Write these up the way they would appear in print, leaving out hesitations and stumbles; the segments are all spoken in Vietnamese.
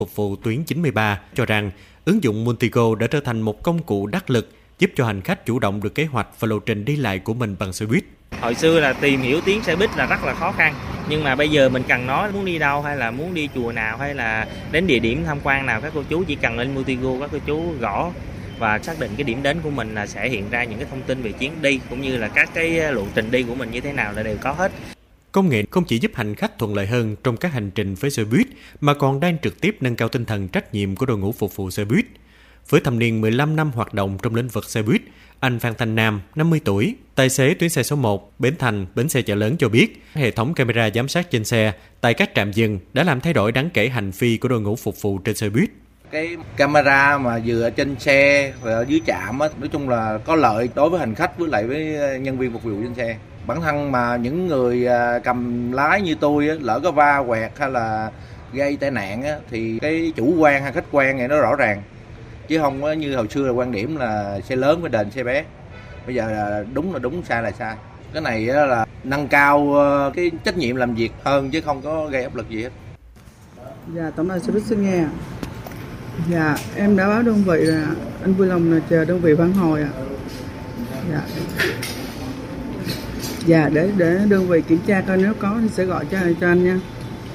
Phục vụ tuyến 93 cho rằng ứng dụng Multigo đã trở thành một công cụ đắc lực giúp cho hành khách chủ động được kế hoạch và lộ trình đi lại của mình bằng xe buýt. Hồi xưa là tìm hiểu tiếng xe buýt là rất là khó khăn, nhưng mà bây giờ mình cần nói muốn đi đâu hay là muốn đi chùa nào hay là đến địa điểm tham quan nào, các cô chú chỉ cần lên Multigo, các cô chú gõ và xác định cái điểm đến của mình là sẽ hiện ra những cái thông tin về chuyến đi cũng như là các cái lộ trình đi của mình như thế nào là đều có hết. Công nghệ không chỉ giúp hành khách thuận lợi hơn trong các hành trình với xe buýt mà còn đang trực tiếp nâng cao tinh thần trách nhiệm của đội ngũ phục vụ xe buýt. Với thâm niên 15 năm hoạt động trong lĩnh vực xe buýt, anh Phan Thanh Nam, 50 tuổi, tài xế tuyến xe số 1, Bến Thành, bến xe Chợ Lớn cho biết, hệ thống camera giám sát trên xe tại các trạm dừng đã làm thay đổi đáng kể hành vi của đội ngũ phục vụ trên xe buýt. Cái camera mà vừa ở trên xe và ở dưới trạm á, nói chung là có lợi đối với hành khách với lại với nhân viên phục vụ trên xe. Bản thân mà những người cầm lái như tôi á, lỡ có va quẹt hay là gây tai nạn á, thì cái chủ quan hay khách quan này nó rõ ràng. Chứ không có như hồi xưa là quan điểm là xe lớn phải đền xe bé. Bây giờ là đúng, sai là sai. Cái này là nâng cao cái trách nhiệm làm việc hơn chứ không có gây áp lực gì hết. Dạ, tổng đài xe buýt xin nghe. Dạ, em đã báo đơn vị là anh vui lòng là chờ đơn vị phản hồi ạ. Dạ, để đơn vị kiểm tra coi nếu có thì sẽ gọi cho anh nha.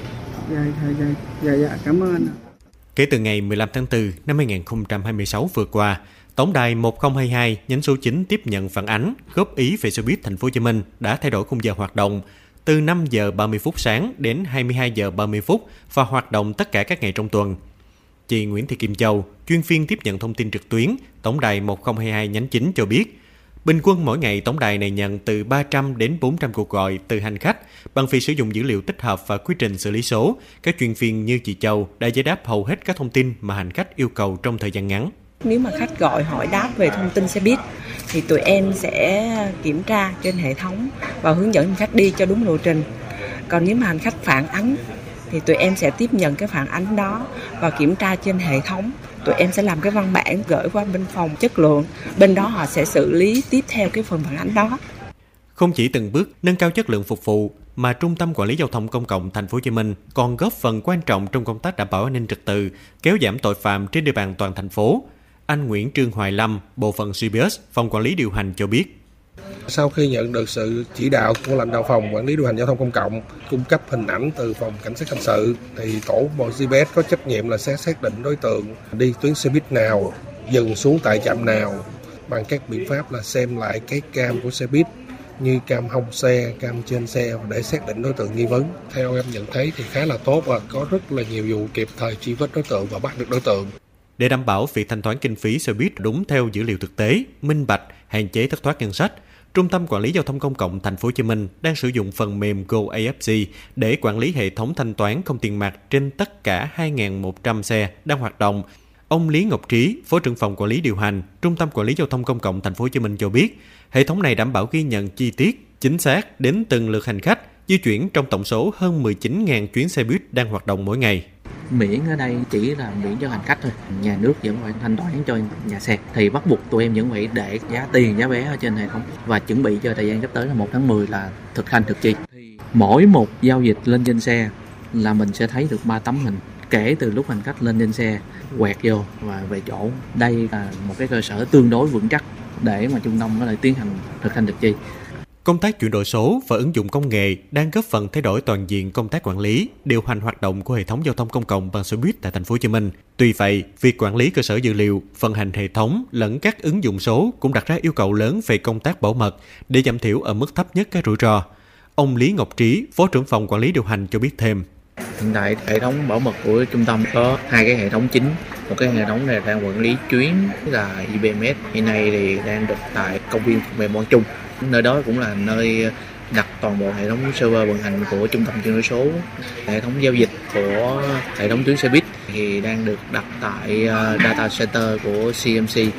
Dạ, cảm ơn anh. Kể từ ngày 15 tháng 4 năm 2026 vừa qua, Tổng đài 1022 nhánh số 9 tiếp nhận phản ánh, góp ý về xe buýt Thành phố Hồ Chí Minh đã thay đổi khung giờ hoạt động từ 5 giờ 30 phút sáng đến 22 giờ 30 phút và hoạt động tất cả các ngày trong tuần. Chị Nguyễn Thị Kim Châu, chuyên viên tiếp nhận thông tin trực tuyến, Tổng đài 1022 nhánh 9 cho biết, bình quân mỗi ngày tổng đài này nhận từ 300 đến 400 cuộc gọi từ hành khách. Bằng việc sử dụng dữ liệu tích hợp và quy trình xử lý số, các chuyên viên như chị Châu đã giải đáp hầu hết các thông tin mà hành khách yêu cầu trong thời gian ngắn. Nếu mà khách gọi hỏi đáp về thông tin xe buýt thì tụi em sẽ kiểm tra trên hệ thống và hướng dẫn hành khách đi cho đúng lộ trình. Còn nếu mà hành khách phản ánh thì tụi em sẽ tiếp nhận cái phản ánh đó và kiểm tra trên hệ thống. Tụi em sẽ làm cái văn bản gửi qua bên phòng chất lượng, bên đó họ sẽ xử lý tiếp theo cái phần phản ánh đó. Không chỉ từng bước nâng cao chất lượng phục vụ, mà Trung tâm Quản lý Giao thông Công cộng Thành phố Hồ Chí Minh còn góp phần quan trọng trong công tác đảm bảo an ninh trật tự, kéo giảm tội phạm trên địa bàn toàn thành phố. Anh Nguyễn Trương Hoài Lâm, bộ phận CBS, phòng quản lý điều hành cho biết. Sau khi nhận được sự chỉ đạo của lãnh đạo phòng quản lý điều hành giao thông công cộng, cung cấp hình ảnh từ phòng cảnh sát hình sự, thì tổ bộ CBS có trách nhiệm là sẽ xác định đối tượng đi tuyến xe buýt nào, dừng xuống tại trạm nào, bằng các biện pháp là xem lại cái cam của xe buýt như cam hông xe, cam trên xe để xác định đối tượng nghi vấn. Theo em nhận thấy thì khá là tốt và có rất là nhiều vụ kịp thời truy vết đối tượng và bắt được đối tượng. Để đảm bảo việc thanh toán kinh phí xe buýt đúng theo dữ liệu thực tế, minh bạch, hạn chế thất thoát ngân sách, Trung tâm Quản lý Giao thông Công cộng Thành phố Hồ Chí Minh đang sử dụng phần mềm GoAFC để quản lý hệ thống thanh toán không tiền mặt trên tất cả 2.100 xe đang hoạt động. Ông Lý Ngọc Trí, Phó trưởng phòng quản lý điều hành, Trung tâm Quản lý Giao thông Công cộng Thành phố Hồ Chí Minh cho biết, hệ thống này đảm bảo ghi nhận chi tiết, chính xác đến từng lượt hành khách di chuyển trong tổng số hơn 19.000 chuyến xe buýt đang hoạt động mỗi ngày. Miễn ở đây chỉ là miễn cho hành khách thôi, nhà nước vẫn phải thanh toán cho nhà xe, thì bắt buộc tụi em vẫn phải để giá tiền giá vé ở trên hệ thống và chuẩn bị cho thời gian sắp tới là 1 tháng 10 là thực hành thực chi. Mỗi một giao dịch lên trên xe là mình sẽ thấy được 3 tấm hình kể từ lúc hành khách lên trên xe, quẹt vô và về chỗ. Đây là một cái cơ sở tương đối vững chắc để mà trung tâm có thể tiến hành thực hành thực chi. Công tác chuyển đổi số và ứng dụng công nghệ đang góp phần thay đổi toàn diện công tác quản lý, điều hành hoạt động của hệ thống giao thông công cộng bằng xe buýt tại Thành phố Hồ Chí Minh. Tuy vậy, việc quản lý cơ sở dữ liệu, vận hành hệ thống lẫn các ứng dụng số cũng đặt ra yêu cầu lớn về công tác bảo mật để giảm thiểu ở mức thấp nhất các rủi ro. Ông Lý Ngọc Trí, Phó trưởng phòng quản lý điều hành cho biết thêm. Hiện tại hệ thống bảo mật của trung tâm có 2 cái hệ thống chính. Một cái hệ thống này đang quản lý chuyến là IBMS, hiện nay thì đang được tại công viên phần mềm Quang Trung. Nơi đó cũng là nơi đặt toàn bộ hệ thống server vận hành của trung tâm chuyển đổi số. Hệ thống giao dịch của hệ thống tuyến xe buýt thì đang được đặt tại data center của CMC,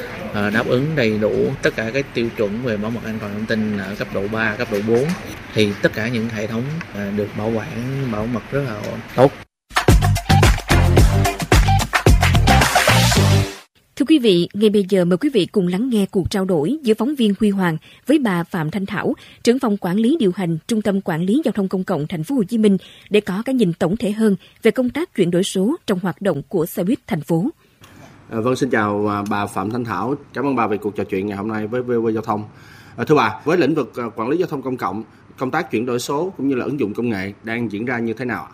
đáp ứng đầy đủ tất cả các tiêu chuẩn về bảo mật an toàn thông tin ở cấp độ 3, cấp độ 4. Thì tất cả những hệ thống được bảo quản bảo mật rất là tốt. Thưa quý quý vị, ngay bây giờ mời quý vị cùng lắng nghe cuộc trao đổi giữa phóng viên Huy Hoàng với bà Phạm Thanh Thảo, trưởng phòng quản lý điều hành Trung tâm Quản lý Giao thông Công cộng Thành phố Hồ Chí Minh để có cái nhìn tổng thể hơn về công tác chuyển đổi số trong hoạt động của xe buýt thành phố. Vâng, xin chào bà Phạm Thanh Thảo. Cảm ơn bà về cuộc trò chuyện ngày hôm nay với VOV Giao thông. Thưa bà, với lĩnh vực quản lý giao thông công cộng, công tác chuyển đổi số cũng như là ứng dụng công nghệ đang diễn ra như thế nào ạ?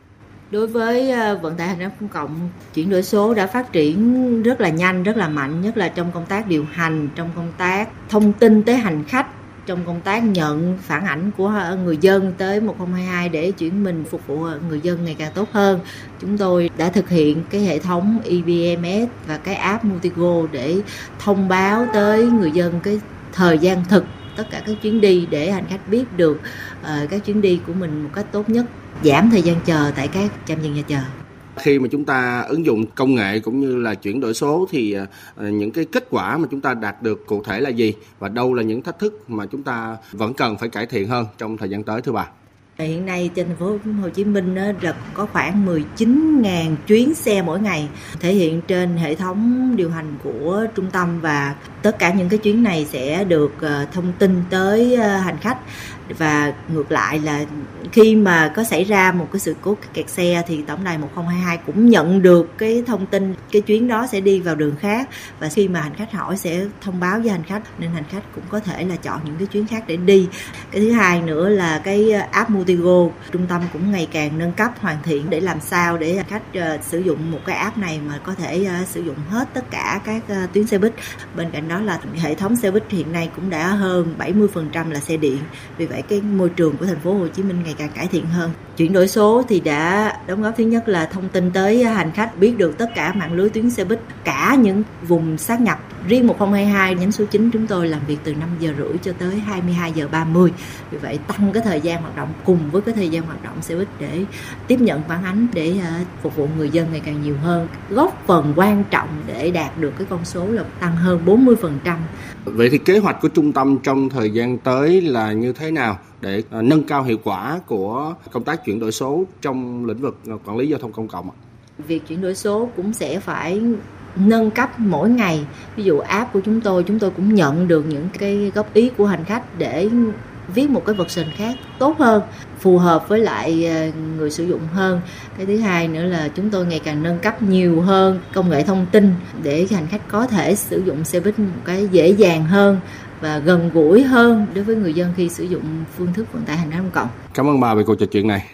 Đối với vận tải hành khách công cộng, chuyển đổi số đã phát triển rất là nhanh, rất là mạnh, nhất là trong công tác điều hành, trong công tác thông tin tới hành khách, trong công tác nhận phản ảnh của người dân tới 1022 để chuyển mình phục vụ người dân ngày càng tốt hơn. Chúng tôi đã thực hiện cái hệ thống EBMS và cái app Multigo để thông báo tới người dân cái thời gian thực tất cả các chuyến đi để hành khách biết được các chuyến đi của mình một cách tốt nhất, giảm thời gian chờ tại các trạm dừng nhà chờ. Khi mà chúng ta ứng dụng công nghệ cũng như là chuyển đổi số thì những cái kết quả mà chúng ta đạt được cụ thể là gì và đâu là những thách thức mà chúng ta vẫn cần phải cải thiện hơn trong thời gian tới thưa bà? Hiện nay trên thành phố Hồ Chí Minh là có khoảng 19.000 chuyến xe mỗi ngày thể hiện trên hệ thống điều hành của trung tâm, và tất cả những cái chuyến này sẽ được thông tin tới hành khách. Và ngược lại là khi mà có xảy ra một cái sự cố kẹt xe thì tổng đài 1022 cũng nhận được cái thông tin cái chuyến đó sẽ đi vào đường khác, và khi mà hành khách hỏi sẽ thông báo với hành khách, nên hành khách cũng có thể là chọn những cái chuyến khác để đi. Cái thứ hai nữa là cái app Multigo, trung tâm cũng ngày càng nâng cấp hoàn thiện để làm sao để hành khách sử dụng một cái app này mà có thể sử dụng hết tất cả các tuyến xe buýt. Bên cạnh đó là hệ thống xe buýt hiện nay cũng đã hơn 70% là xe điện. Vì vậy cái môi trường của thành phố Hồ Chí Minh ngày càng cải thiện hơn. Chuyển đổi số thì đã đóng góp thứ nhất là thông tin tới hành khách, biết được tất cả mạng lưới tuyến xe buýt, cả những vùng sát nhập. Riêng 1022 nhánh số 9 chúng tôi làm việc từ 5 giờ rưỡi cho tới 22 giờ 30. Vì vậy tăng cái thời gian hoạt động cùng với cái thời gian hoạt động xe buýt để tiếp nhận phản ánh, để phục vụ người dân ngày càng nhiều hơn, góp phần quan trọng để đạt được cái con số là tăng hơn 40%. Vậy thì kế hoạch của trung tâm trong thời gian tới là như thế nào để nâng cao hiệu quả của công tác chuyển đổi số trong lĩnh vực quản lý giao thông công cộng? Việc chuyển đổi số cũng sẽ phải nâng cấp mỗi ngày. Ví dụ app của chúng tôi cũng nhận được những cái góp ý của hành khách để viết một cái version khác tốt hơn, phù hợp với lại người sử dụng hơn. Cái thứ hai nữa là chúng tôi ngày càng nâng cấp nhiều hơn công nghệ thông tin để hành khách có thể sử dụng xe buýt một cái dễ dàng hơn và gần gũi hơn đối với người dân khi sử dụng phương thức vận tải hành khách công cộng. Cảm ơn bà về cuộc trò chuyện này.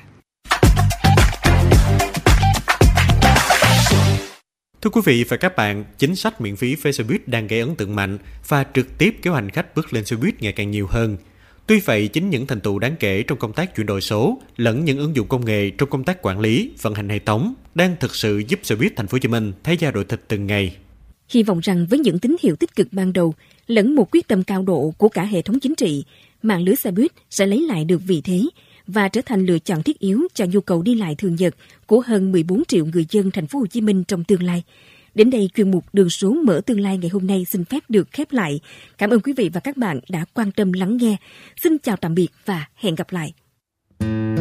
Thưa quý vị và các bạn, chính sách miễn phí vé xe buýt đang gây ấn tượng mạnh và trực tiếp kéo hành khách bước lên xe buýt ngày càng nhiều hơn. Tuy vậy, chính những thành tựu đáng kể trong công tác chuyển đổi số lẫn những ứng dụng công nghệ trong công tác quản lý, vận hành hệ thống đang thực sự giúp xe buýt Thành phố Hồ Chí Minh thay da đổi thịt từng ngày. Hy vọng rằng với những tín hiệu tích cực ban đầu lẫn một quyết tâm cao độ của cả hệ thống chính trị, mạng lưới xe buýt sẽ lấy lại được vị thế và trở thành lựa chọn thiết yếu cho nhu cầu đi lại thường nhật của hơn 14 triệu người dân Thành phố Hồ Chí Minh trong tương lai. Đến đây, chuyên mục Đường số mở tương lai ngày hôm nay xin phép được khép lại. Cảm ơn quý vị và các bạn đã quan tâm lắng nghe. Xin chào tạm biệt và hẹn gặp lại.